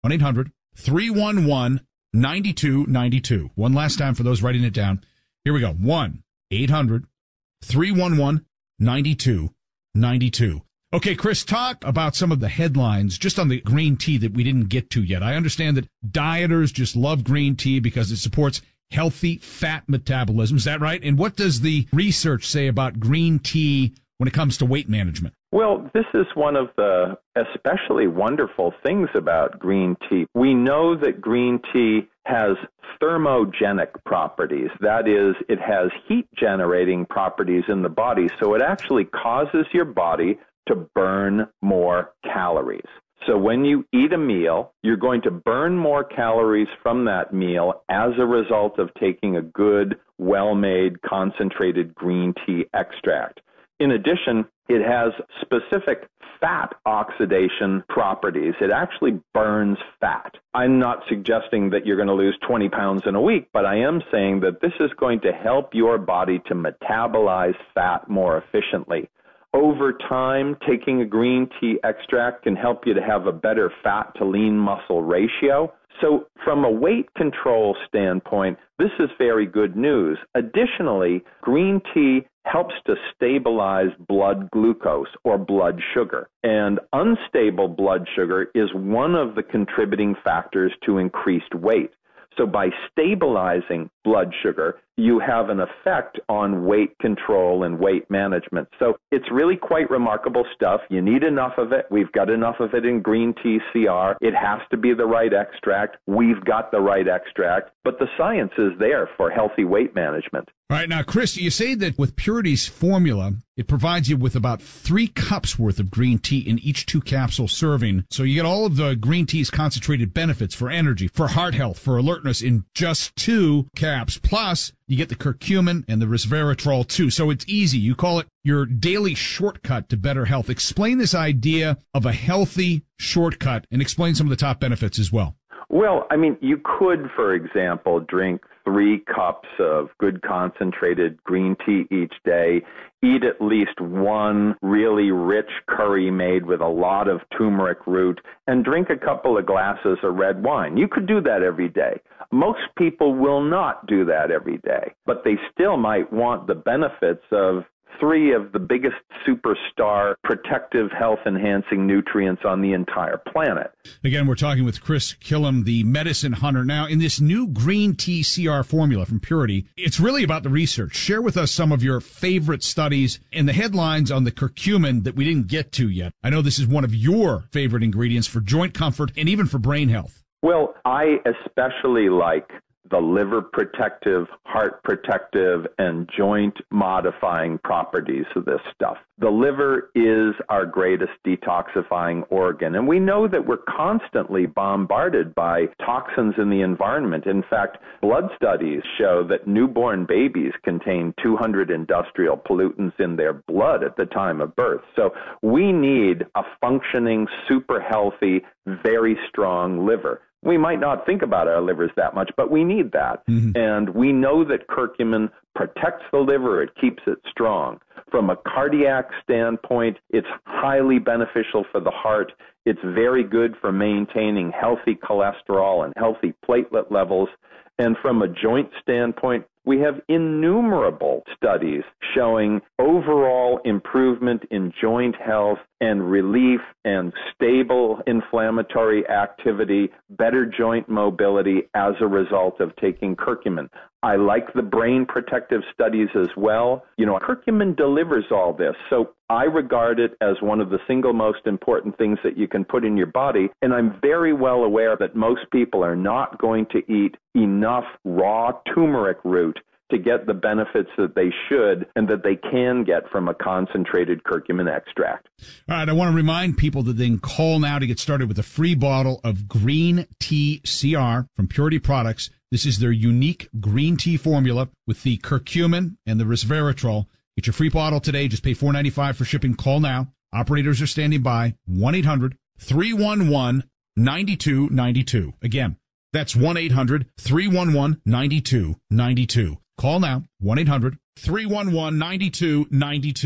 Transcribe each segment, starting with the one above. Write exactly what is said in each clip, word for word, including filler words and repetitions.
one eight hundred three one one nine two nine two. One last time for those writing it down. Here we go. one eight hundred three one one nine two nine two. Okay, Chris, talk about some of the headlines just on the green tea that we didn't get to yet. I understand that dieters just love green tea because it supports healthy fat metabolism. Is that right? And what does the research say about green tea when it comes to weight management? Well, this is one of the especially wonderful things about green tea. We know that green tea has thermogenic properties. That is, it has heat-generating properties in the body, so it actually causes your body to burn more calories. So when you eat a meal, you're going to burn more calories from that meal as a result of taking a good, well-made, concentrated green tea extract. In addition, it has specific fat oxidation properties. It actually burns fat. I'm not suggesting that you're going to lose twenty pounds in a week, but I am saying that this is going to help your body to metabolize fat more efficiently. Over time, taking a green tea extract can help you to have a better fat to lean muscle ratio. So from a weight control standpoint, this is very good news. Additionally, green tea helps to stabilize blood glucose or blood sugar. And unstable blood sugar is one of the contributing factors to increased weight. So by stabilizing blood sugar, you have an effect on weight control and weight management. So it's really quite remarkable stuff. You need enough of it. We've got enough of it in green tea C R. It has to be the right extract. We've got the right extract. But the science is there for healthy weight management. All right. Now, Chris, you say that with Purity's formula, it provides you with about three cups worth of green tea in each two capsule serving. So you get all of the green tea's concentrated benefits for energy, for heart health, for alertness in just two caps. Plus, you get the curcumin and the resveratrol too. So it's easy. You call it your daily shortcut to better health. Explain this idea of a healthy shortcut and explain some of the top benefits as well. Well, I mean, you could, for example, drink three cups of good concentrated green tea each day, eat at least one really rich curry made with a lot of turmeric root, and drink a couple of glasses of red wine. You could do that every day. Most people will not do that every day, but they still might want the benefits of three of the biggest superstar protective health-enhancing nutrients on the entire planet. Again, we're talking with Chris Killam, the medicine hunter. Now, in this new green tea C R formula from Purity, it's really about the research. Share with us some of your favorite studies and the headlines on the curcumin that we didn't get to yet. I know this is one of your favorite ingredients for joint comfort and even for brain health. Well, I especially like the liver protective, heart protective, and joint modifying properties of this stuff. The liver is our greatest detoxifying organ, and we know that we're constantly bombarded by toxins in the environment. In fact, blood studies show that newborn babies contain two hundred industrial pollutants in their blood at the time of birth. So we need a functioning, super healthy, very strong liver. We might not think about our livers that much, but we need that. Mm-hmm. And we know that curcumin protects the liver. It keeps it strong. From a cardiac standpoint, it's highly beneficial for the heart. It's very good for maintaining healthy cholesterol and healthy platelet levels. And from a joint standpoint, we have innumerable studies showing overall improvement in joint health and relief and stable inflammatory activity, better joint mobility as a result of taking curcumin. I like the brain protective studies as well. You know, curcumin delivers all this, so I regard it as one of the single most important things that you can put in your body, and I'm very well aware that most people are not going to eat enough raw turmeric root to get the benefits that they should and that they can get from a concentrated curcumin extract. All right, I want to remind people that they can call now to get started with a free bottle of green tea C R from Purity Products. This is their unique green tea formula with the curcumin and the resveratrol. Get your free bottle today. Just pay four dollars and ninety-five cents for shipping. Call now. Operators are standing by. one eight hundred three one one nine two nine two. Again, that's one eight hundred three one one nine two nine two. Call now, one eight hundred three one one nine two nine two.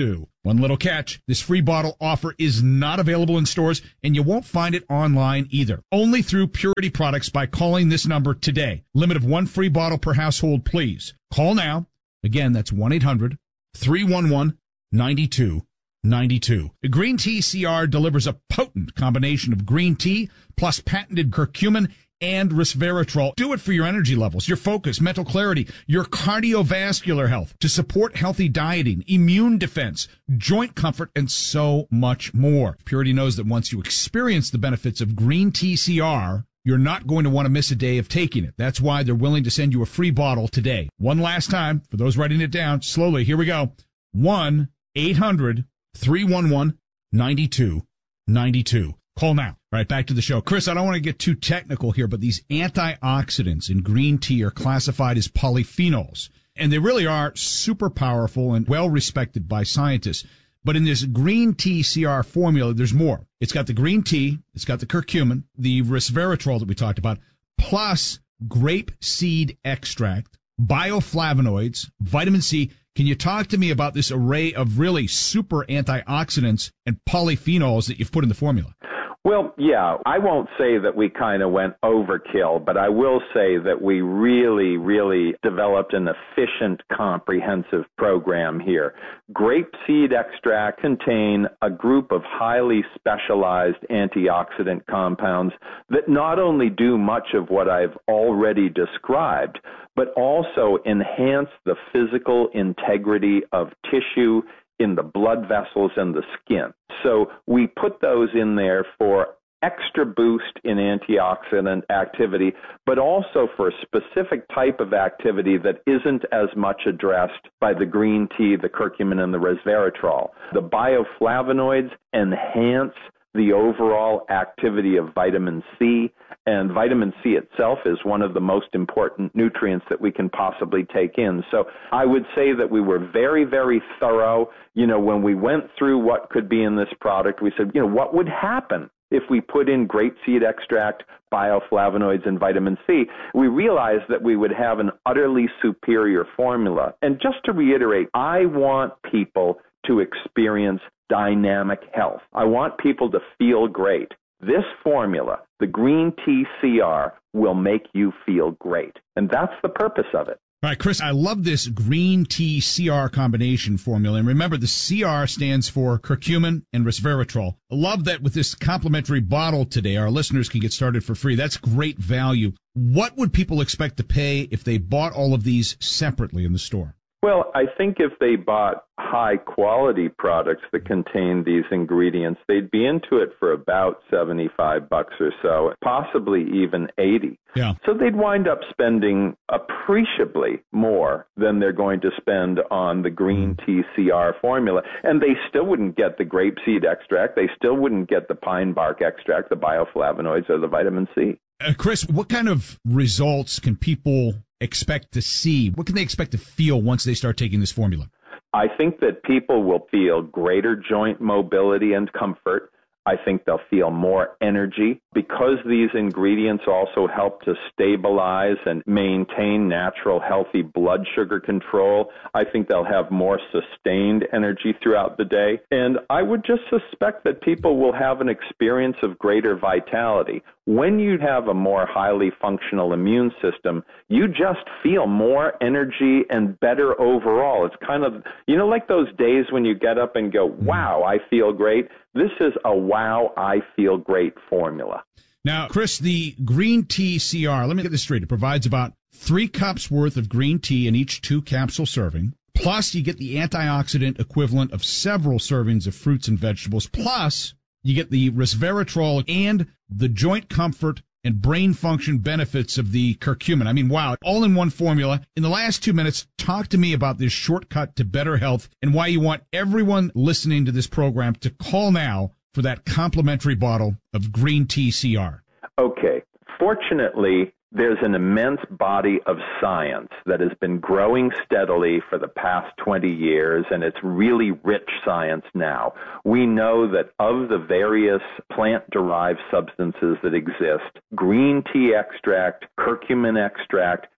One little catch, this free bottle offer is not available in stores, and you won't find it online either. Only through Purity Products by calling this number today. Limit of one free bottle per household, please. Call now. Again, that's one eight hundred three one one nine two nine two. The Green Tea C R delivers a potent combination of green tea plus patented curcumin and resveratrol. Do it for your energy levels, your focus, mental clarity, your cardiovascular health, to support healthy dieting, immune defense, joint comfort, and so much more. Purity knows that once you experience the benefits of Green Tea C R, you're not going to want to miss a day of taking it. That's why they're willing to send you a free bottle today. One last time, for those writing it down, slowly, here we go. one eight hundred three one one nine two nine two. Call now. All right, back to the show. Chris, I don't want to get too technical here, but these antioxidants in green tea are classified as polyphenols, and they really are super powerful and well respected by scientists. But in this green tea C R formula, there's more. It's got the green tea, it's got the curcumin, the resveratrol that we talked about, plus grape seed extract, bioflavonoids, vitamin C. Can you talk to me about this array of really super antioxidants and polyphenols that you've put in the formula? Well, yeah, I won't say that we kind of went overkill, but I will say that we really, really developed an efficient, comprehensive program here. Grapeseed extract contain a group of highly specialized antioxidant compounds that not only do much of what I've already described, but also enhance the physical integrity of tissue in the blood vessels and the skin. So we put those in there for extra boost in antioxidant activity, but also for a specific type of activity that isn't as much addressed by the green tea, the curcumin, and the resveratrol. The bioflavonoids enhance the overall activity of vitamin C, and vitamin C itself is one of the most important nutrients that we can possibly take in. So I would say that we were very, very thorough. You know, when we went through what could be in this product, we said, you know, what would happen if we put in grapeseed extract, bioflavonoids, and vitamin C? We realized that we would have an utterly superior formula. And just to reiterate, I want people to experience dynamic health. I want people to feel great. This formula, the Green Tea C R, will make you feel great. And that's the purpose of it. All right, Chris, I love this Green Tea C R combination formula. And remember, the C R stands for curcumin and resveratrol. I love that with this complimentary bottle today, our listeners can get started for free. That's great value. What would people expect to pay if they bought all of these separately in the store? Well, I think if they bought high-quality products that contain these ingredients, they'd be into it for about seventy-five bucks or so, possibly even eighty. Yeah. So they'd wind up spending appreciably more than they're going to spend on the Green Tea C R formula. And they still wouldn't get the grapeseed extract. They still wouldn't get the pine bark extract, the bioflavonoids, or the vitamin C. Uh, Chris, what kind of results can people expect to see? What can they expect to feel once they start taking this formula? I think that people will feel greater joint mobility and comfort. I think they'll feel more energy because these ingredients also help to stabilize and maintain natural, healthy blood sugar control. I think they'll have more sustained energy throughout the day. And I would just suspect that people will have an experience of greater vitality. When you have a more highly functional immune system, you just feel more energy and better overall. It's kind of, you know, like those days when you get up and go, wow, I feel great. This is a wow, I feel great formula. Now, Chris, the Green Tea C R, let me get this straight. It provides about three cups worth of green tea in each two capsule serving. Plus, you get the antioxidant equivalent of several servings of fruits and vegetables. Plus, you get the resveratrol and the joint comfort and brain function benefits of the curcumin. I mean, wow, all in one formula. In the last two minutes, talk to me about this shortcut to better health and why you want everyone listening to this program to call now for that complimentary bottle of Green Tea C R. Okay. Fortunately, there's an immense body of science that has been growing steadily for the past twenty years, and it's really rich science now. We know that of the various plant-derived substances that exist, green tea extract, curcumin extract,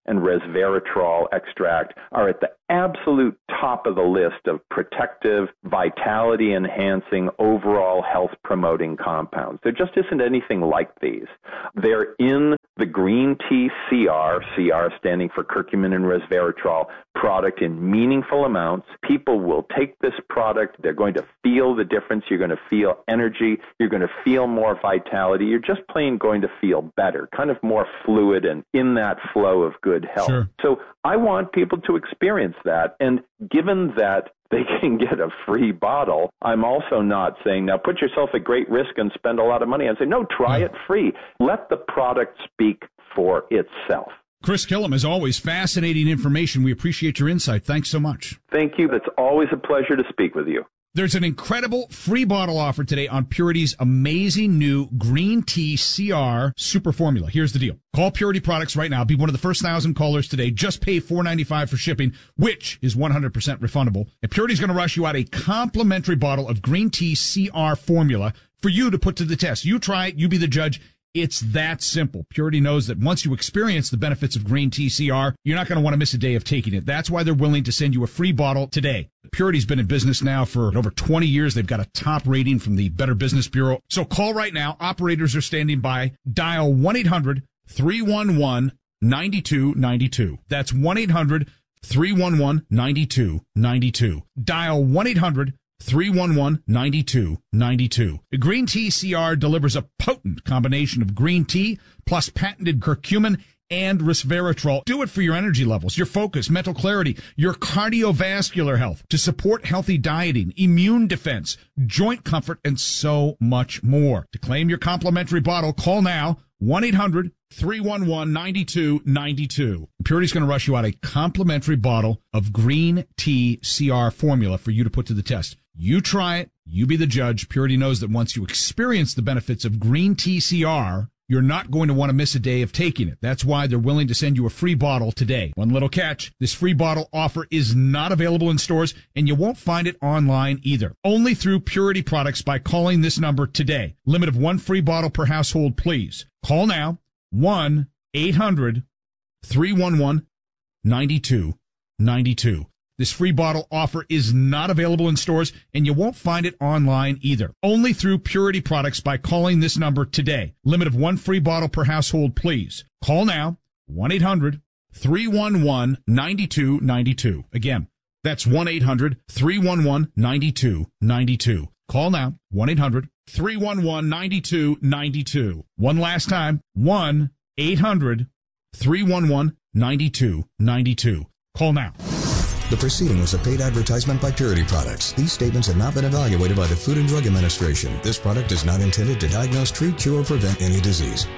and resveratrol extract are at the absolute top of the list of protective, vitality-enhancing, overall health-promoting compounds. There just isn't anything like these. They're in the green tea C R, C R standing for curcumin and resveratrol, product in meaningful amounts. People will take this product. They're going to feel the difference. You're going to feel energy. You're going to feel more vitality. You're just plain going to feel better, kind of more fluid and in that flow of good health. Sure. So I want people to experience that. And given that they can get a free bottle, I'm also not saying, now put yourself at great risk and spend a lot of money. I say, no, try it free. Let the product speak for itself. Chris Killam, as always, fascinating information. We appreciate your insight. Thanks so much. Thank you. It's always a pleasure to speak with you. There's an incredible free bottle offer today on Purity's amazing new Green Tea C R Super Formula. Here's the deal. Call Purity Products right now. Be one of the first thousand callers today. Just pay four dollars and ninety-five cents for shipping, which is one hundred percent refundable. And Purity's going to rush you out a complimentary bottle of Green Tea C R Formula for you to put to the test. You try it. You be the judge. It's that simple. Purity knows that once you experience the benefits of Green Tea C R, you're not going to want to miss a day of taking it. That's why they're willing to send you a free bottle today. Purity's been in business now for over twenty years. They've got a top rating from the Better Business Bureau. So call right now. Operators are standing by. Dial one eight hundred three one one nine two nine two. That's one eight hundred three one one nine two nine two. Dial one eight hundred three one one nine two nine two. The Green Tea C R delivers a potent combination of green tea plus patented curcumin and resveratrol. Do it for your energy levels, your focus, mental clarity, your cardiovascular health, to support healthy dieting, immune defense, joint comfort, and so much more. To claim your complimentary bottle, call now, one eight hundred three one one nine two nine two. Purity's going to rush you out a complimentary bottle of Green Tea C R Formula for you to put to the test. You try it. You be the judge. Purity knows that once you experience the benefits of Green Tea C R, you're not going to want to miss a day of taking it. That's why they're willing to send you a free bottle today. One little catch. This free bottle offer is not available in stores, and you won't find it online either. Only through Purity Products by calling this number today. Limit of one free bottle per household, please. Call now. one eight hundred three one one nine two nine two. This free bottle offer is not available in stores, and you won't find it online either. Only through Purity Products by calling this number today. Limit of one free bottle per household, please. Call now, one eight hundred three one one nine two nine two. Again, that's one eight hundred three one one nine two nine two. Call now, one eight hundred three one one nine two nine two. One last time, one eight hundred three one one nine two nine two. Call now. The proceeding was a paid advertisement by Purity Products. These statements have not been evaluated by the Food and Drug Administration. This product is not intended to diagnose, treat, cure, or prevent any disease.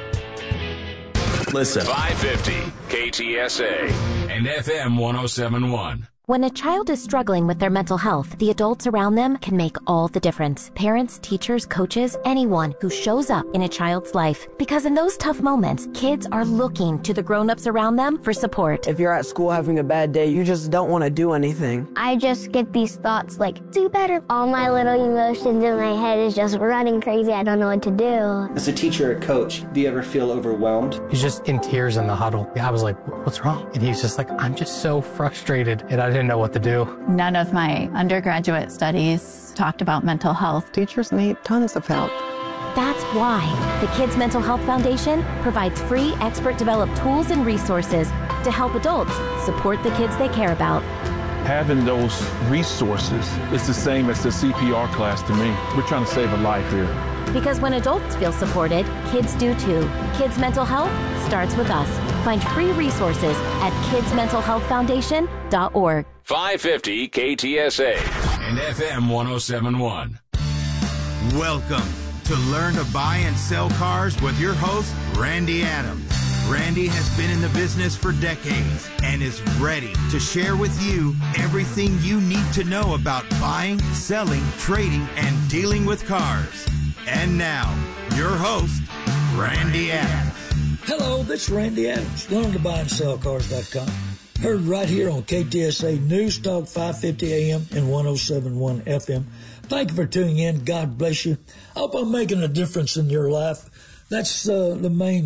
Listen. five fifty K T S A and F M one oh seven point one. When a child is struggling with their mental health, the adults around them can make all the difference. Parents, teachers, coaches, anyone who shows up in a child's life. Because in those tough moments, kids are looking to the grown-ups around them for support. If you're at school having a bad day, you just don't want to do anything. I just get these thoughts like, do better. All my little emotions in my head is just running crazy. I don't know what to do. As a teacher or coach, do you ever feel overwhelmed? He's just in tears in the huddle. I was like, what's wrong? And he was just like, I'm just so frustrated, and I didn't know what to do. None of my undergraduate studies talked about mental health. Teachers need tons of help. That's why the Kids Mental Health Foundation provides free expert-developed tools and resources to help adults support the kids they care about. Having those resources is the same as the C P R class to me. We're trying to save a life here. Because when adults feel supported, kids do too. Kids Mental Health starts with us. Find free resources at kids mental health foundation dot org. five fifty K T S A and F M one oh seven point one. Welcome to Learn to Buy and Sell Cars with your host, Randy Adams. Randy has been in the business for decades and is ready to share with you everything you need to know about buying, selling, trading, and dealing with cars. And now, your host, Randy Adams. Hello, this is Randy Adams, learn to buy and sell cars dot com. Heard right here on K T S A News Talk five fifty A M and one oh seven point one F M. Thank you for tuning in. God bless you. I hope I'm making a difference in your life. That's uh, the main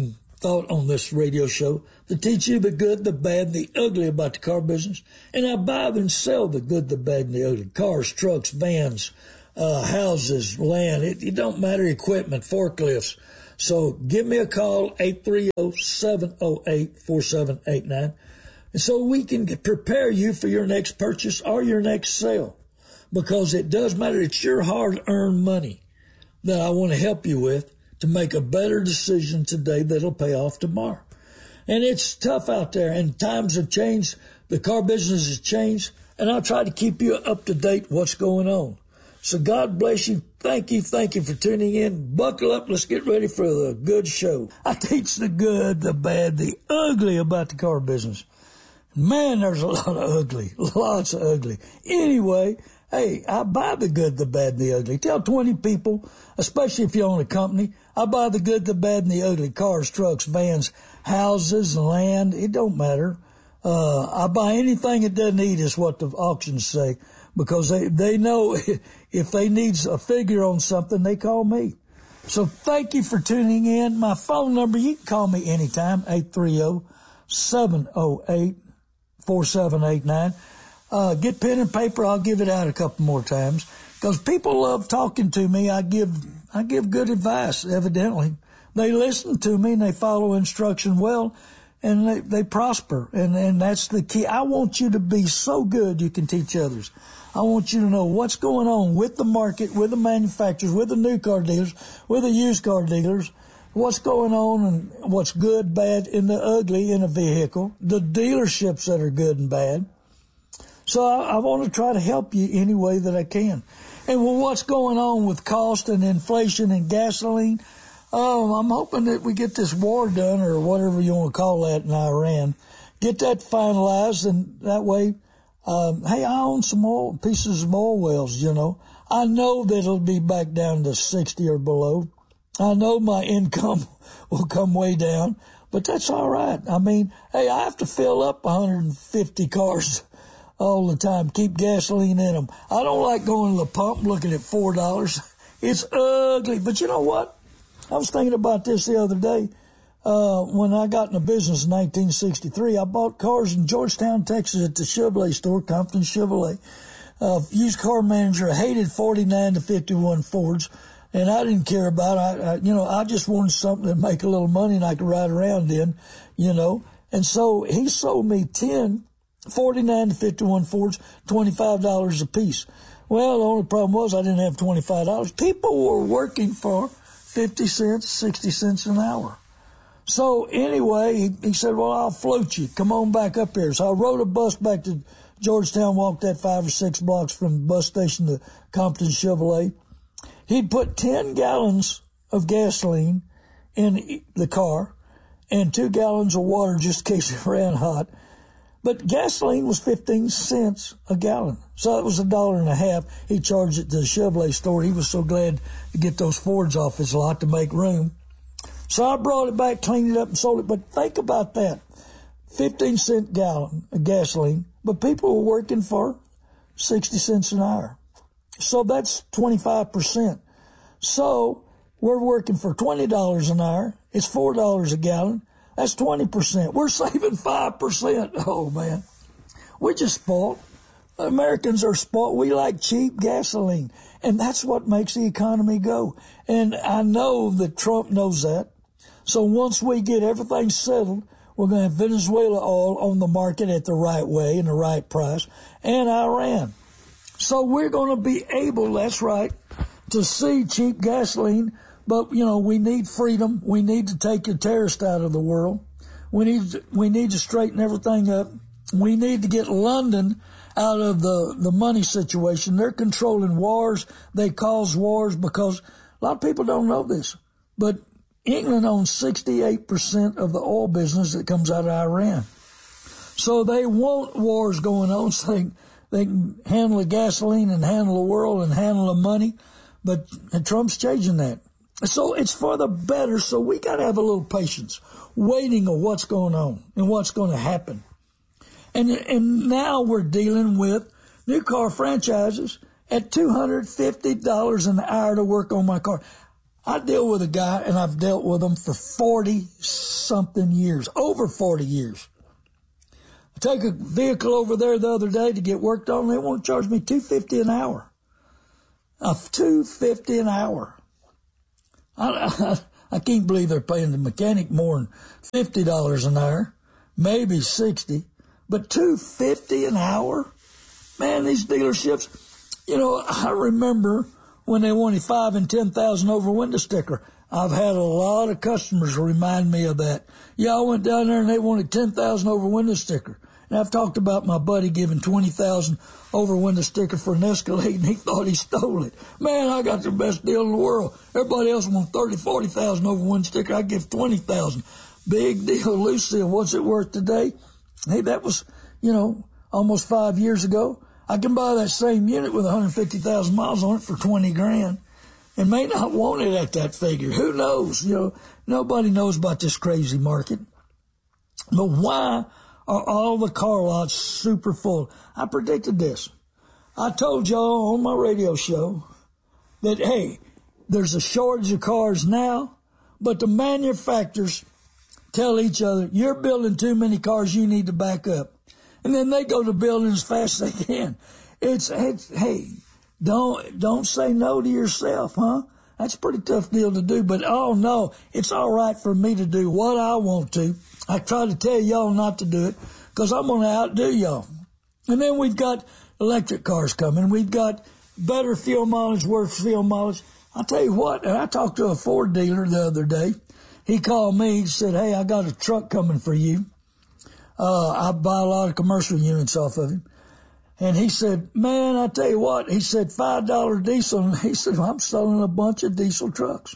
thought on this radio show to teach you the good, the bad, the ugly about the car business. And I buy and sell the good, the bad, and the ugly. Cars, trucks, vans, uh, houses, land. It, it don't matter, equipment, forklifts. So give me a call, eight three zero, seven zero eight, four seven eight nine. And so we can prepare you for your next purchase or your next sale. Because it does matter. It's your hard-earned money that I want to help you with to make a better decision today that'll pay off tomorrow. And it's tough out there, and times have changed. The car business has changed, and I'll try to keep you up to date what's going on. So God bless you. Thank you. Thank you for tuning in. Buckle up. Let's get ready for the good show. I teach the good, the bad, the ugly about the car business. Man, there's a lot of ugly, lots of ugly. Anyway, hey, I buy the good, the bad, and the ugly. Tell twenty people, especially if you own a company, I buy the good, the bad, and the ugly. Cars, trucks, vans, houses, land. It don't matter. Uh, I buy anything it doesn't eat is what the auctions say, because they, they know if they need a figure on something, they call me. So thank you for tuning in. My phone number, you can call me anytime, eight three zero, seven zero eight, four seven eight nine. Uh, get pen and paper. I'll give it out a couple more times because people love talking to me. I give, I give good advice, evidently. They listen to me and they follow instruction well and they, they prosper. And, and that's the key. I want you to be so good you can teach others. I want you to know what's going on with the market, with the manufacturers, with the new car dealers, with the used car dealers, what's going on and what's good, bad, and the ugly in a vehicle, the dealerships that are good and bad. So I, I want to try to help you any way that I can. And well, what's going on with cost and inflation and gasoline? Um, I'm hoping that we get this war done or whatever you want to call that in Iran. Get that finalized, and that way, um, hey, I own some oil, pieces of oil wells, you know. I know that it'll be back down to sixty or below. I know my income will come way down, but that's all right. I mean, hey, I have to fill up one hundred fifty cars all the time, keep gasoline in them. I don't like going to the pump looking at four dollars. It's ugly. But you know what? I was thinking about this the other day. Uh, when I got in the business in nineteen sixty-three, I bought cars in Georgetown, Texas at the Chevrolet store, Compton Chevrolet. Uh, used car manager, I hated forty-nine to fifty-one Fords, and I didn't care about it. I, I, you know, I just wanted something to make a little money and I could ride around in, you know. And so he sold me ten forty-nine to fifty-one Fords, twenty-five dollars a piece. Well, the only problem was I didn't have twenty-five dollars. People were working for fifty cents, sixty cents an hour. So anyway, he, he said, well, I'll float you. Come on back up here. So I rode a bus back to Georgetown, walked that five or six blocks from the bus station to Compton Chevrolet. He'd put ten gallons of gasoline in the car and two gallons of water just in case it ran hot. But gasoline was fifteen cents a gallon. So it was a dollar and a half. He charged it to the Chevrolet store. He was so glad to get those Fords off his lot to make room. So I brought it back, cleaned it up, and sold it. But think about that. fifteen cent gallon of gasoline. But people were working for sixty cents an hour. So that's twenty-five percent. So we're working for twenty dollars an hour. It's four dollars a gallon. That's twenty percent. We're saving five percent. Oh, man. We're just spoiled. Americans are spoiled. We like cheap gasoline. And that's what makes the economy go. And I know that Trump knows that. So once we get everything settled, we're going to have Venezuela oil on the market at the right way and the right price, and Iran. So we're going to be able, that's right, to see cheap gasoline. But, you know, we need freedom. We need to take the terrorists out of the world. We need to, we need to straighten everything up. We need to get London out of the, the money situation. They're controlling wars. They cause wars because a lot of people don't know this. But England owns sixty-eight percent of the oil business that comes out of Iran. So they want wars going on so they, they can handle the gasoline and handle the world and handle the money. But and Trump's changing that. So it's for the better, so we got to have a little patience, waiting on what's going on and what's going to happen. And and now we're dealing with new car franchises at two hundred fifty dollars an hour to work on my car. I deal with a guy, and I've dealt with him for forty-something years, over forty years. I take a vehicle over there the other day to get worked on, and they want to charge me two hundred fifty dollars an hour. Of two hundred fifty dollars an hour. I, I, I can't believe they're paying the mechanic more than fifty dollars an hour, maybe sixty dollars, but two hundred fifty dollars an hour? Man, these dealerships, you know, I remember when they wanted five and ten thousand over window sticker. I've had a lot of customers remind me of that. Yeah, I went down there and they wanted ten thousand over window sticker. And I've talked about my buddy giving twenty thousand over window sticker for an Escalade, and he thought he stole it. Man, I got the best deal in the world. Everybody else wants thirty, forty thousand over window sticker. I give twenty thousand. Big deal. Lucille, what's it worth today? Hey, that was, you know, almost five years ago. I can buy that same unit with one hundred fifty thousand miles on it for twenty grand, and may not want it at that figure. Who knows? You know, nobody knows about this crazy market. But why are all the car lots super full? I predicted this. I told y'all on my radio show that, hey, there's a shortage of cars now, but the manufacturers tell each other, you're building too many cars, you need to back up. And then they go to building as fast as they can. It's, it's hey, don't don't say no to yourself, huh? That's a pretty tough deal to do. But, oh, no, it's all right for me to do what I want to. I try to tell y'all not to do it because I'm going to outdo y'all. And then we've got electric cars coming. We've got better fuel mileage, worse fuel mileage. I'll tell you what, and I talked to a Ford dealer the other day. He called me and said, hey, I got a truck coming for you. Uh, I buy a lot of commercial units off of him. And he said, man, I tell you what, he said five dollars diesel. And he said, well, I'm selling a bunch of diesel trucks.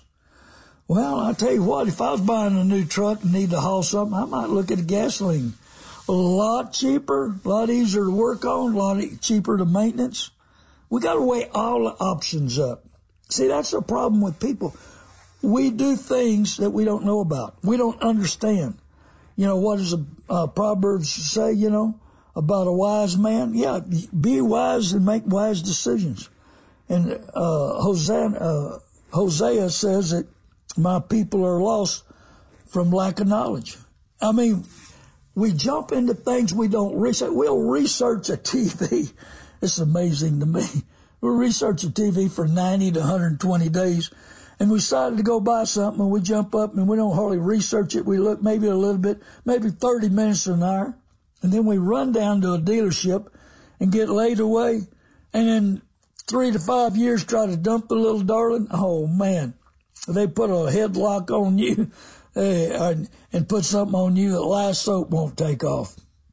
Well, I tell you what, if I was buying a new truck and need to haul something, I might look at a gasoline. A lot cheaper, a lot easier to work on, a lot cheaper to maintenance. We got to weigh all the options up. See, that's the problem with people. We do things that we don't know about. We don't understand. You know, what does a uh, Proverbs say, you know, about a wise man? Yeah, be wise and make wise decisions. And uh, Hosea, uh, Hosea says that my people are lost from lack of knowledge. I mean, we jump into things we don't research. We'll research a T V. It's amazing to me. We'll research a T V for ninety to one hundred twenty days. And we decided to go buy something, and we jump up, and we don't hardly research it. We look maybe a little bit, maybe thirty minutes to an hour, and then we run down to a dealership and get laid away, and in three to five years try to dump the little darling. Oh, man, they put a headlock on you uh, and put something on you that last soap won't take off.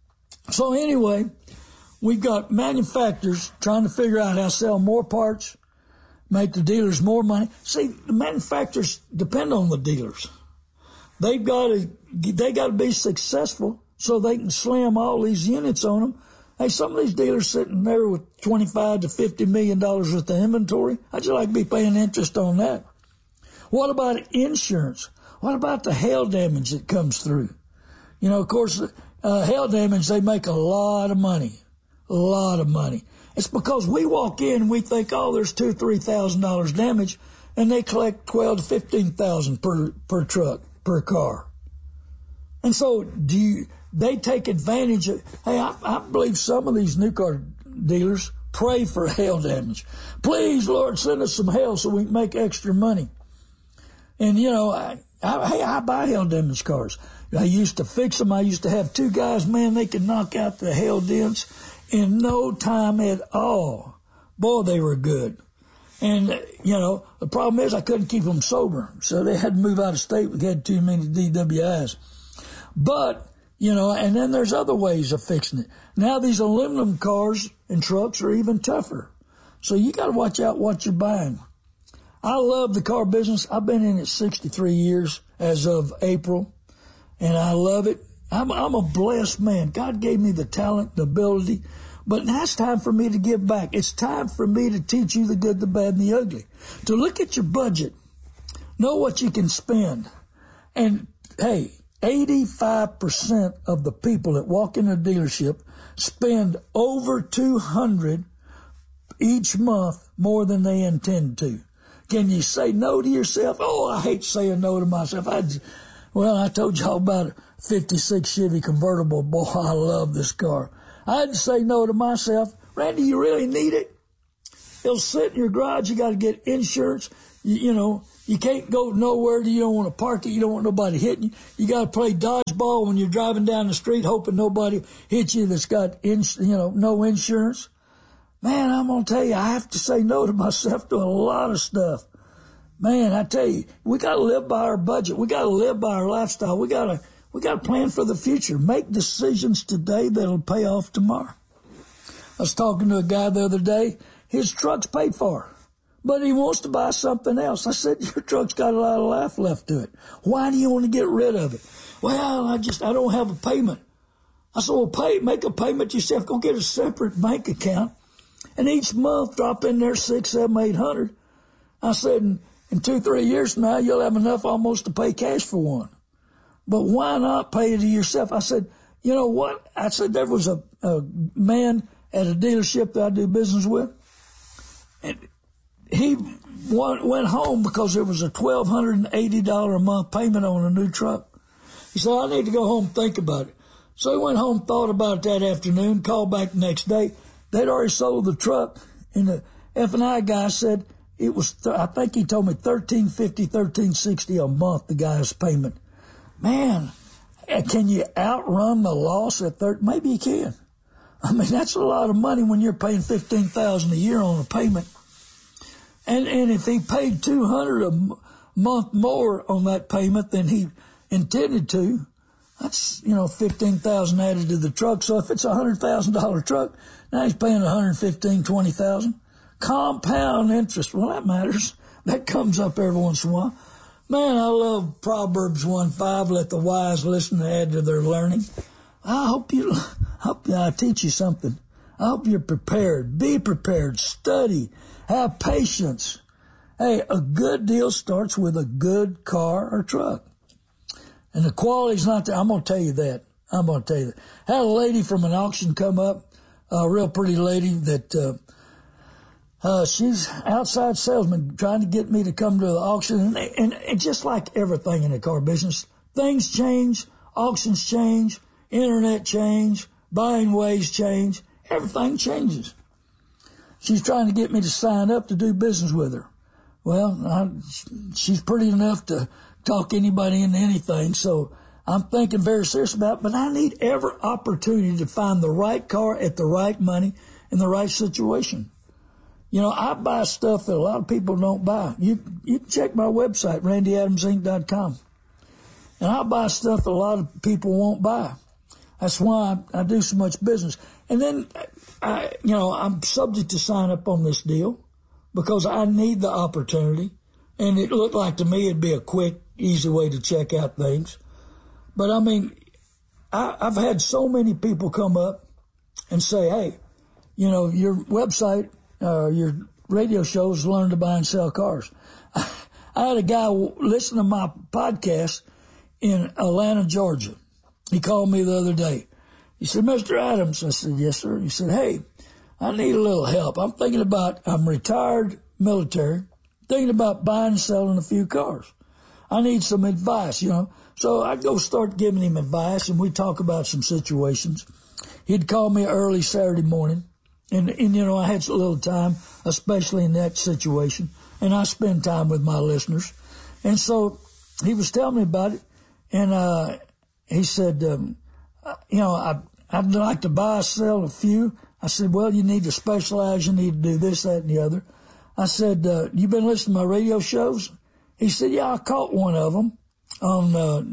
So anyway, we've got manufacturers trying to figure out how to sell more parts, make the dealers more money. See, the manufacturers depend on the dealers. They've got to, they got to be successful so they can slam all these units on them. Hey, some of these dealers sitting there with twenty-five to fifty million dollars worth of inventory. I'd just like to be paying interest on that. What about insurance? What about the hail damage that comes through? You know, of course, uh, hail damage, they make a lot of money, a lot of money. It's because we walk in and we think, oh, there's two, three thousand dollars damage, and they collect twelve to fifteen thousand per per truck, per car. And so, do you? They take advantage of. Hey, I, I believe some of these new car dealers pray for hail damage. Please, Lord, send us some hail so we can make extra money. And you know, I, I, hey, I buy hail damage cars. I used to fix them. I used to have two guys. Man, they could knock out the hail dents in no time at all. Boy, they were good. And, you know, the problem is I couldn't keep them sober. So they had to move out of state. We had too many D W Is. But, you know, and then there's other ways of fixing it. Now these aluminum cars and trucks are even tougher. So you got to watch out what you're buying. I love the car business. I've been in it sixty-three years as of April. And I love it. I'm, I'm a blessed man. God gave me the talent, the ability. But now it's time for me to give back. It's time for me to teach you the good, the bad, and the ugly. To look at your budget, know what you can spend. And, hey, eighty-five percent of the people that walk in a dealership spend over two hundred dollars each month more than they intend to. can you say no to yourself? Oh, I hate saying no to myself. I, well, I told y'all about a fifty-six Chevy convertible. Boy, I love this car. I had to say no to myself. Randy, you really need it? It'll sit in your garage. You got to get insurance. You, you know, you can't go nowhere. You don't want to park it. You don't want nobody hitting you. You got to play dodgeball when you're driving down the street, hoping nobody hits you that's got, ins- you know, no insurance. Man, I'm going to tell you, I have to say no to myself to a lot of stuff. Man, I tell you, we got to live by our budget. We got to live by our lifestyle. We got to, we got to plan for the future. Make decisions today that'll pay off tomorrow. I was talking to a guy the other day. His truck's paid for, but he wants to buy something else. I said, your truck's got a lot of life left to it. Why do you want to get rid of it? Well, I just, I don't have a payment. I said, well, pay, make a payment yourself. Go get a separate bank account. And each month drop in there six, seven, eight hundred. I said, in, in two, three years from now, you'll have enough almost to pay cash for one. But why not pay it to yourself? I said, you know what? I said, there was a, a man at a dealership that I do business with. And he went home because there was a twelve eighty dollars a month payment on a new truck. He said, I need to go home and think about it. So he went home, thought about it that afternoon, called back the next day. They'd already sold the truck, and the F and I guy said it was, th- I think he told me thirteen fifty, thirteen sixty a month, the guy's payment. Man, can you outrun the loss at thirty? Maybe you can. I mean, that's a lot of money when you're paying fifteen thousand dollars a year on a payment. And and if he paid two hundred dollars a m- month more on that payment than he intended to, that's, you know, fifteen thousand dollars added to the truck. So if it's a one hundred thousand dollars truck, now he's paying one hundred fifteen thousand dollars, twenty thousand dollars. Compound interest. Well, that matters. That comes up every once in a while. Man, I love Proverbs one five. Let the wise listen and add to their learning. I hope you, I hope I teach you something. I hope you're prepared. Be prepared. Study. Have patience. Hey, a good deal starts with a good car or truck. And the quality's not there. I'm going to tell you that. I'm going to tell you that. Had a lady from an auction come up, a real pretty lady that, uh, uh, she's outside salesman trying to get me to come to the auction. And, and, and just like everything in the car business, things change, auctions change, internet change, buying ways change, everything changes. She's trying to get me to sign up to do business with her. Well, I, she's pretty enough to talk anybody into anything, so I'm thinking very serious about it, but I need every opportunity to find the right car at the right money in the right situation. You know, I buy stuff that a lot of people don't buy. You you can check my website, randy adams inc dot com. And I buy stuff that a lot of people won't buy. That's why I, I do so much business. And then, I, you know, I'm subject to sign up on this deal because I need the opportunity. And it looked like to me it'd be a quick, easy way to check out things. But, I mean, I, I've had so many people come up and say, hey, you know, your website, uh, your radio shows learn to buy and sell cars. I, I had a guy listen to my podcast in Atlanta, Georgia. He called me the other day. He said, Mister Adams. I said, yes, sir. He said, hey, I need a little help. I'm thinking about, I'm retired military, thinking about buying and selling a few cars. I need some advice, you know. So I go start giving him advice, and we talk about some situations. He'd call me early Saturday morning, and, and you know, I had a little time, especially in that situation, and I spend time with my listeners. And so he was telling me about it, and uh, he said, um, you know, I, I'd like to buy or sell a few. I said, well, you need to specialize. You need to do this, that, and the other. I said, uh, you been listening to my radio shows? He said, yeah, I caught one of them on uh,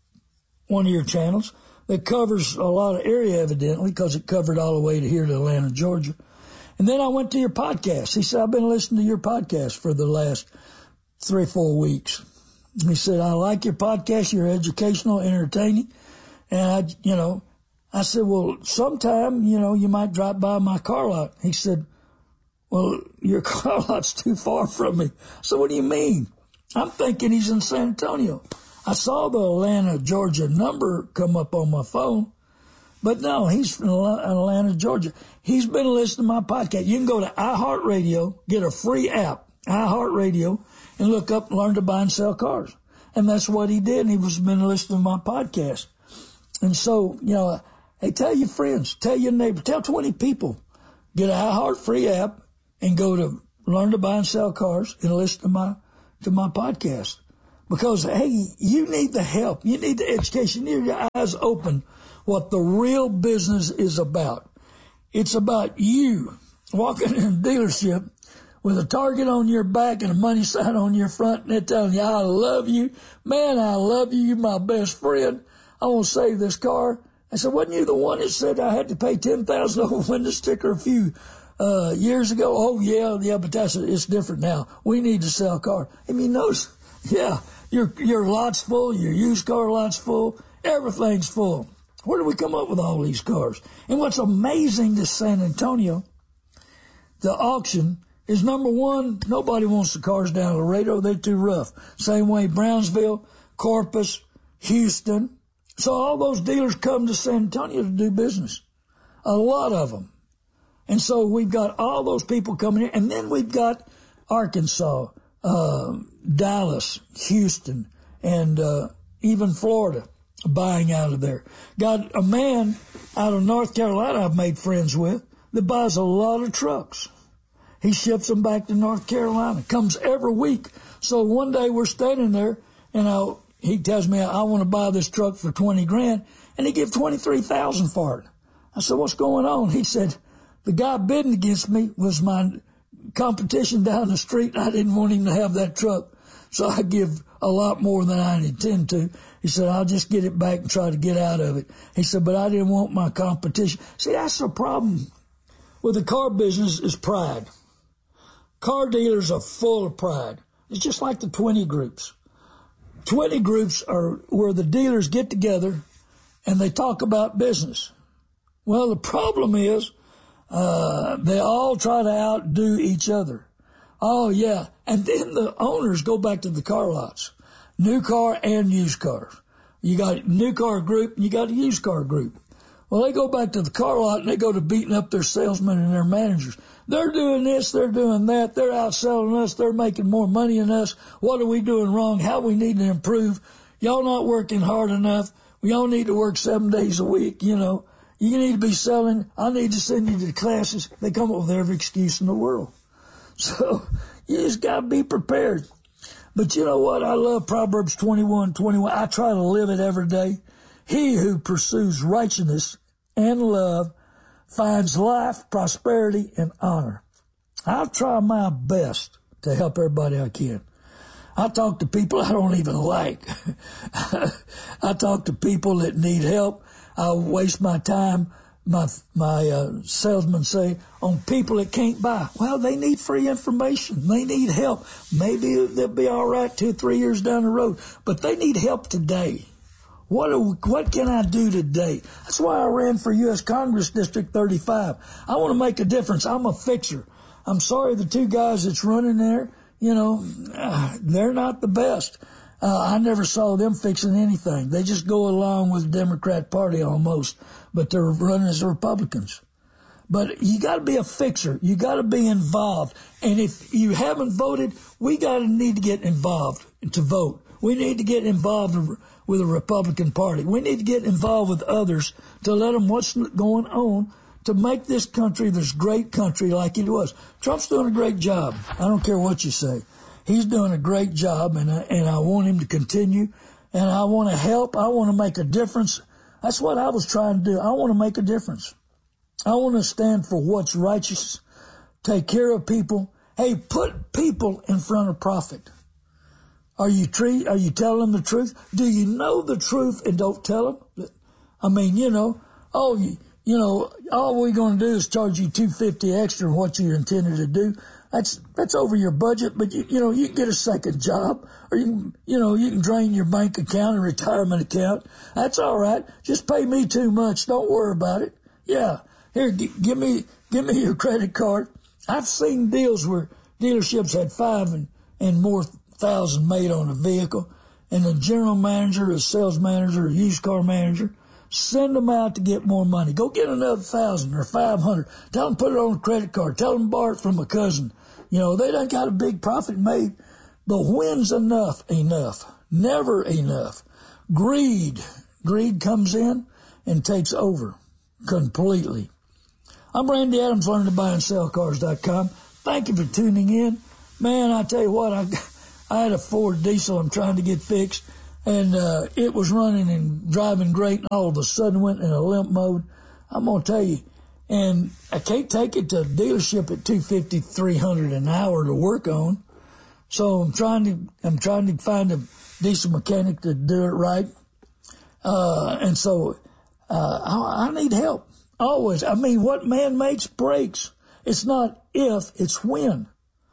one of your channels that covers a lot of area, evidently, because it covered all the way to here to Atlanta, Georgia. And then I went to your podcast. He said, I've been listening to your podcast for the last three, four weeks. He said, I like your podcast. You're educational, entertaining. And, I, you know, I said, well, sometime, you know, you might drop by my car lot. He said, well, your car lot's too far from me. So what do you mean? I'm thinking he's in San Antonio. I saw the Atlanta, Georgia number come up on my phone, but no, he's from Atlanta, Georgia. He's been listening to my podcast. You can go to iHeartRadio, get a free app, iHeartRadio and look up Learn to Buy and Sell Cars. And that's what he did, and he was been listening to my podcast. And so, you know, hey, tell your friends, tell your neighbor, tell twenty people, get an iHeart free app and go to Learn to Buy and Sell Cars and listen to my, to my podcast. Because, hey, you need the help. You need the education. You need your eyes open what the real business is about. It's about you walking in a dealership with a target on your back and a money sign on your front, and they're telling you, I love you. Man, I love you. You're my best friend. I want to save this car. I said, wasn't you the one that said I had to pay ten thousand dollars over window sticker a few uh, years ago? Oh, yeah, yeah, but that's it's different now. We need to sell cars. I mean, notice, yeah, your, your lot's full, your used car lot's full, everything's full. Where do we come up with all these cars? And what's amazing to San Antonio, the auction, is number one, nobody wants the cars down Laredo. They're too rough. Same way Brownsville, Corpus, Houston. So all those dealers come to San Antonio to do business. A lot of them. And so we've got all those people coming in. And then we've got Arkansas, uh, Dallas, Houston, and uh, even Florida buying out of there. Got a man out of North Carolina I've made friends with that buys a lot of trucks. He ships them back to North Carolina, comes every week. So one day we're standing there, and I, he tells me, I want to buy this truck for twenty grand, and he gives twenty-three thousand for it. I said, what's going on? He said, the guy bidding against me was my competition down the street, and I didn't want him to have that truck. So I give a lot more than I intend to. He said, I'll just get it back and try to get out of it. He said, but I didn't want my competition. See, that's the problem with the car business is pride. Car dealers are full of pride. It's just like the twenty groups. twenty groups are where the dealers get together and they talk about business. Well, the problem is uh, they all try to outdo each other. Oh, yeah. And then the owners go back to the car lots, new car and used cars. You got a new car group and you got a used car group. Well, they go back to the car lot and they go to beating up their salesmen and their managers. They're doing this, they're doing that, they're outselling us, they're making more money than us. What are we doing wrong? How we need to improve? Y'all not working hard enough. We all need to work seven days a week, you know. You need to be selling. I need to send you to classes. They come up with every excuse in the world. So you just got to be prepared. But you know what? I love Proverbs twenty-one twenty-one. I try to live it every day. He who pursues righteousness and love finds life, prosperity, and honor. I'll try my best to help everybody I can. I talk to people I don't even like. I talk to people that need help. I waste my time, my my uh, salesmen say, on people that can't buy. Well, they need free information. They need help. Maybe they'll be all right two, three years down the road, but they need help today. What are, what can I do today? That's why I ran for U S Congress District thirty-five. I want to make a difference. I'm a fixer. I'm sorry the two guys that's running there, you know, uh, they're not the best. Uh, I never saw them fixing anything. They just go along with the Democrat Party almost, but they're running as Republicans. But you got to be a fixer. You got to be involved. And if you haven't voted, we got to need to get involved to vote. We need to get involved with the Republican Party. We need to get involved with others to let them what's going on to make this country this great country like it was. Trump's doing a great job. I don't care what you say. He's doing a great job, and I, and I want him to continue. And I want to help. I want to make a difference. That's what I was trying to do. I want to make a difference. I want to stand for what's righteous, take care of people. Hey, put people in front of profit. Are you tre- Are you telling them the truth? Do you know the truth and don't tell them? I mean, you know, oh, you, you know, all we're going to do is charge you two hundred fifty dollars extra on what you intended to do. That's that's over your budget, but you, you know, you can get a second job, or you can, you know, you can drain your bank account or retirement account. That's all right. Just pay me too much. Don't worry about it. Yeah, here, g- give me give me your credit card. I've seen deals where dealerships had five and, and more thousand made on a vehicle, and the general manager, a sales manager, a used car manager, send them out to get more money. Go get another thousand or five hundred. Tell them put it on a credit card. Tell them borrow it from a cousin. You know, they done got a big profit made, but when's enough enough? Never enough. Greed. Greed comes in and takes over completely. I'm Randy Adams, learn to buy and sell cars dot com. Thank you for tuning in. Man, I tell you what, I, I had a Ford diesel I'm trying to get fixed, and uh, it was running and driving great, and all of a sudden went in a limp mode. I'm going to tell you, and I can't take it to a dealership at two fifty, three hundred an hour to work on. So I'm trying to, I'm trying to find a diesel mechanic to do it right. Uh, and so, uh, I, I need help. Always. I mean, what man makes breaks. It's not if, it's when.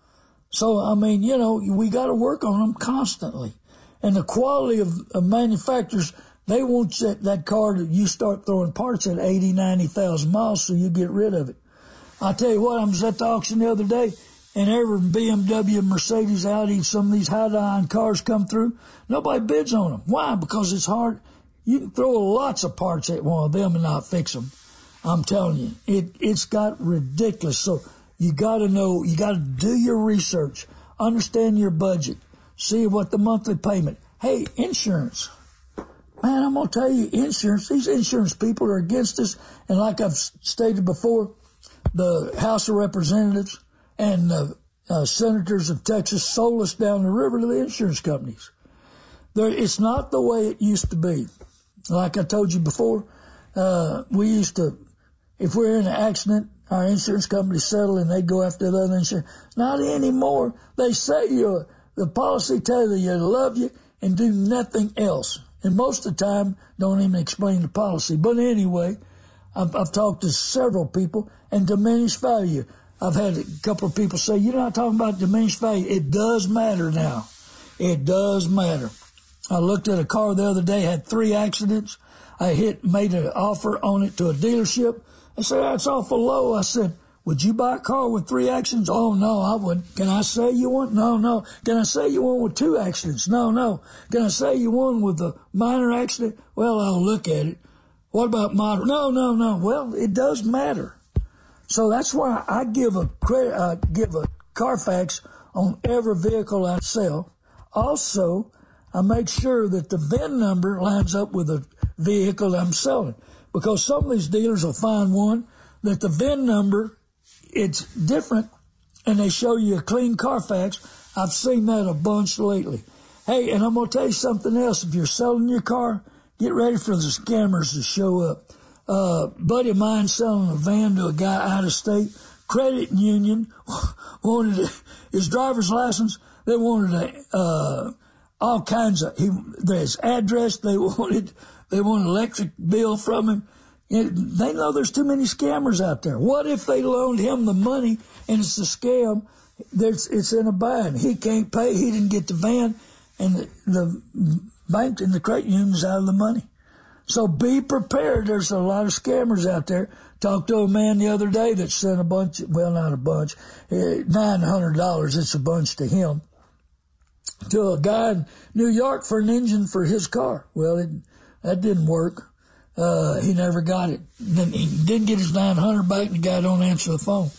So, I mean, you know, we got to work on them constantly. And the quality of, of manufacturers, they want that, that car that you start throwing parts at eighty, ninety thousand miles so you get rid of it. I tell you what, I was at the auction the other day, and every B M W, Mercedes, Audi, some of these high-end cars come through, nobody bids on them. Why? Because it's hard. You can throw lots of parts at one of them and not fix them. I'm telling you, it, it's got ridiculous. So you got to know, you got to do your research, understand your budget, see what the monthly payment. Hey, insurance. Man, I'm going to tell you, insurance, these insurance people are against us. And like I've stated before, the House of Representatives and the uh, senators of Texas sold us down the river to the insurance companies. There, it's not the way it used to be. Like I told you before, uh, we used to, if we're in an accident, our insurance company settle and they go after the other insurance. Not anymore. They say you, the policy tell you they love you and do nothing else. And most of the time, don't even explain the policy. But anyway, I've, I've talked to several people, and diminished value. I've had a couple of people say, you're not talking about diminished value. It does matter now. It does matter. I looked at a car the other day, had three accidents. I hit, made an offer on it to a dealership. I said, that's awful low. I said, would you buy a car with three accidents? Oh, no, I wouldn't. Can I sell you one? No, no. Can I sell you one with two accidents? No, no. Can I sell you one with a minor accident? Well, I'll look at it. What about moderate? No, no, no. Well, it does matter. So that's why I give a credit, uh, give a Carfax on every vehicle I sell. Also, I make sure that the V I N number lines up with the vehicle I'm selling. Because some of these dealers will find one that the V I N number, it's different, and they show you a clean Carfax. I've seen that a bunch lately. Hey, and I'm going to tell you something else. If you're selling your car, get ready for the scammers to show up. Uh, buddy of mine selling a van to a guy out of state. Credit union wanted a, his driver's license. They wanted a, uh, all kinds of, he, his address. They wanted, they want an electric bill from him. It, they know there's too many scammers out there. What if they loaned him the money and it's a scam? There's, it's in a bind. He can't pay. He didn't get the van, and the, the bank and the credit union's out of the money. So be prepared. There's a lot of scammers out there. Talked to a man the other day that sent a bunch, well, not a bunch, nine hundred dollars. It's a bunch to him, to a guy in New York for an engine for his car. Well, it, that didn't work. Uh, he never got it. Then he didn't get his nine hundred back, and the guy don't answer the phone.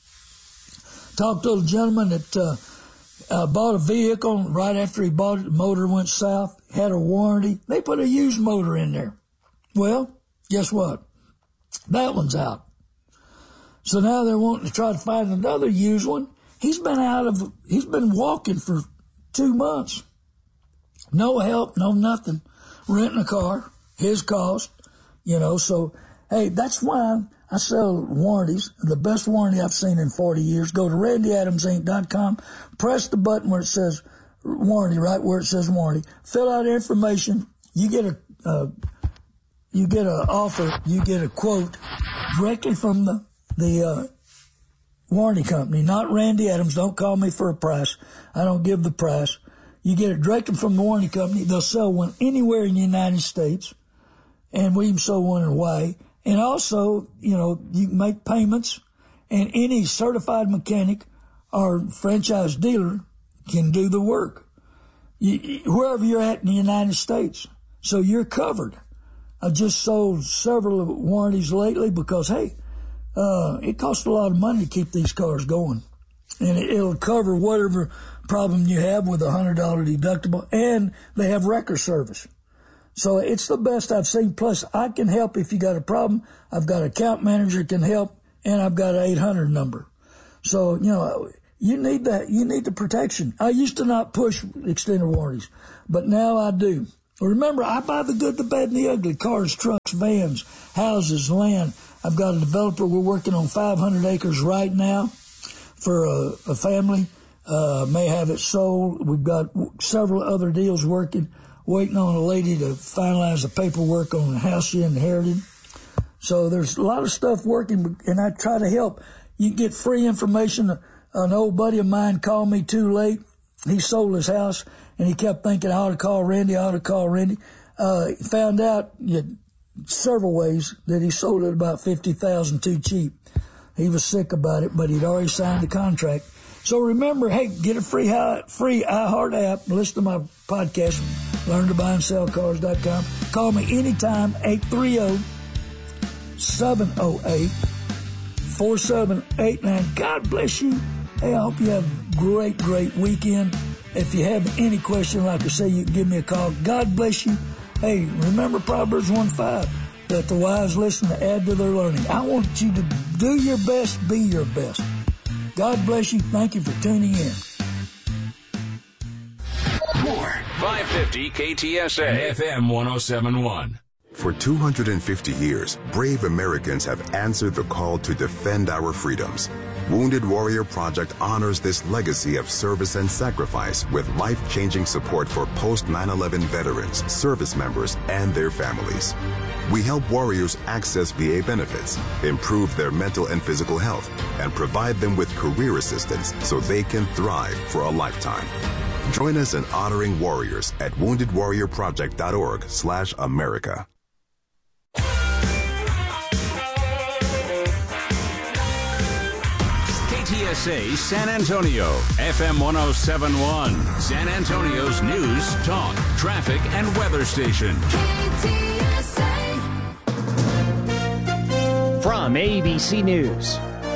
Talked to a gentleman that uh, uh, bought a vehicle right after he bought it. The motor went south, had a warranty. They put a used motor in there. Well, guess what? That one's out. So now they're wanting to try to find another used one. He's been out of, he's been walking for two months. No help, no nothing. Renting a car, his cost, you know. So, hey, that's why I sell warranties. The best warranty I've seen in forty years. Go to randy adams inc dot com. Press the button where it says warranty, right where it says warranty. Fill out information. You get a, uh, you get an offer. You get a quote directly from the, the, uh, warranty company, not Randy Adams. Don't call me for a price. I don't give the price. You get it directly from the warranty company. They'll sell one anywhere in the United States, and we even sell one in Hawaii. And also, you know, you can make payments, and any certified mechanic or franchise dealer can do the work, you, wherever you're at in the United States. So you're covered. I've just sold several warranties lately because, hey, uh, it costs a lot of money to keep these cars going. and it'll cover whatever problem you have with a one hundred dollars deductible, and they have record service. So it's the best I've seen. Plus, I can help if you got a problem. I've got an account manager can help, and I've got an eight hundred number. So, you know, you need that. You need the protection. I used to not push extended warranties, but now I do. Remember, I buy the good, the bad, and the ugly. Cars, trucks, vans, houses, land. I've got a developer. We're working on five hundred acres right now for a, a family. Uh, may have it sold. We've got several other deals working, waiting on a lady to finalize the paperwork on the house she inherited. So there's a lot of stuff working, and I try to help. You can get free information. An old buddy of mine called me too late. He sold his house, and he kept thinking, I ought to call Randy, I ought to call Randy. Uh, found out you know, several ways that he sold it about fifty thousand dollars too cheap. He was sick about it, but he'd already signed the contract. So remember, hey, get a free free iHeart app. Listen to my podcast, learn to buy and sell cars dot com. Call me anytime, eight three zero, seven zero eight, four seven eight nine. God bless you. Hey, I hope you have a great, great weekend. If you have any question, like I say, you can give me a call. God bless you. Hey, remember Proverbs one five. Let the wise listen to add to their learning. I want you to do your best, be your best. God bless you. Thank you for tuning in. More five fifty K T S A F M one oh seven point one. For two hundred fifty years, brave Americans have answered the call to defend our freedoms. Wounded Warrior Project honors this legacy of service and sacrifice with life-changing support for post nine eleven veterans, service members, and their families. We help warriors access V A benefits, improve their mental and physical health, and provide them with career assistance so they can thrive for a lifetime. Join us in honoring warriors at wounded warrior project dot org slash America. K T S A San Antonio, F M one oh seven point one, San Antonio's news, talk, traffic, and weather station. K T S A. From A B C News,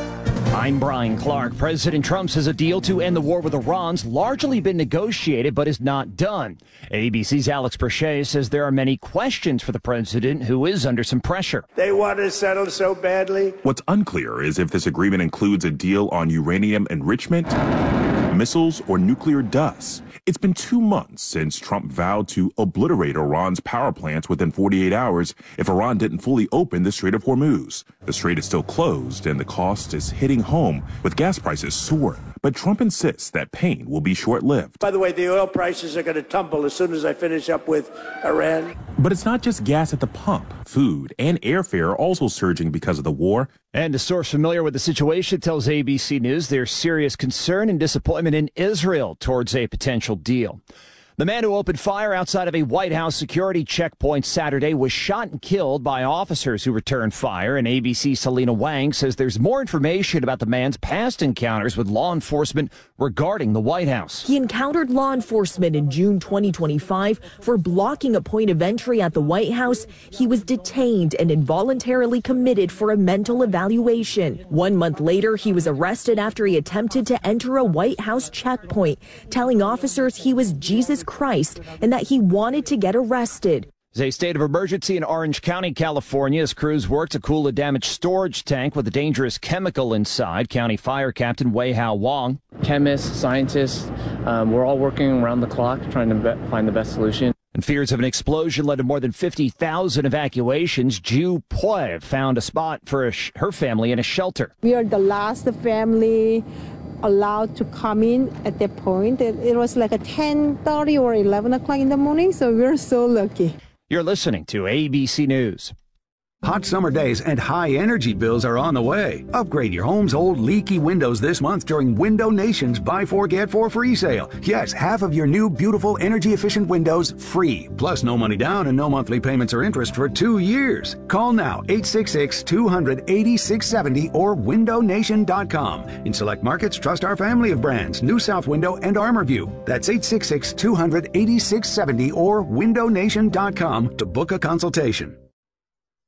I'm Brian Clark. President Trump says a deal to end the war with Iran's largely been negotiated but is not done. A B C's Alex Perche says there are many questions for the president, who is under some pressure. They want to settle so badly. What's unclear is if this agreement includes a deal on uranium enrichment, missiles, or nuclear dust. It's been two months since Trump vowed to obliterate Iran's power plants within forty-eight hours if Iran didn't fully open the Strait of Hormuz. The strait is still closed, and the cost is hitting home with gas prices soaring. But Trump insists that pain will be short-lived. By the way, the oil prices are going to tumble as soon as I finish up with Iran. But it's not just gas at the pump. Food and airfare are also surging because of the war. And a source familiar with the situation tells A B C News there's serious concern and disappointment in Israel towards a potential deal. The man who opened fire outside of a White House security checkpoint Saturday was shot and killed by officers who returned fire, and A B C's Selena Wang says there's more information about the man's past encounters with law enforcement regarding the White House. He encountered law enforcement in June twenty twenty-five for blocking a point of entry at the White House. He was detained and involuntarily committed for a mental evaluation. One month later, he was arrested after he attempted to enter a White House checkpoint, telling officers he was Jesus Christ and that he wanted to get arrested. There's a state of emergency in Orange County, California, as crews work to cool a damaged storage tank with a dangerous chemical inside. County Fire Captain Wei Hao Wong. Chemists, scientists, um, we're all working around the clock trying to be- find the best solution. And fears of an explosion led to more than fifty thousand evacuations. Ju Poi found a spot for a sh- her family in a shelter. We are the last family allowed to come in at that point. It, it was like a ten thirty or eleven o'clock in the morning, so we're so lucky. You're listening to A B C News. Hot summer days and high energy bills are on the way. Upgrade your home's old leaky windows this month during Window Nation's Buy Four Get Four free sale. Yes, half of your new beautiful energy efficient windows free. Plus no money down and no monthly payments or interest for two years. Call now eight six six, two hundred, eighty-six seventy or window nation dot com. In select markets, trust our family of brands, New South Window and ArmorView. That's eight six six, two hundred, eighty-six seventy or window nation dot com to book a consultation.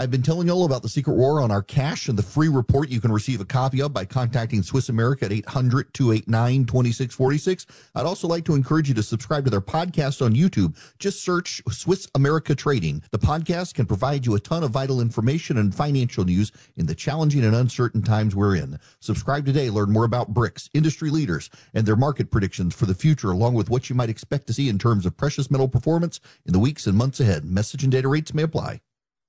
I've been telling you all about the secret war on our cash and the free report you can receive a copy of by contacting Swiss America at eight hundred, two eight nine, two six four six. I'd also like to encourage you to subscribe to their podcast on YouTube. Just search Swiss America Trading. The podcast can provide you a ton of vital information and financial news in the challenging and uncertain times we're in. Subscribe today. Learn more about BRICS, industry leaders, and their market predictions for the future, along with what you might expect to see in terms of precious metal performance in the weeks and months ahead. Message and data rates may apply.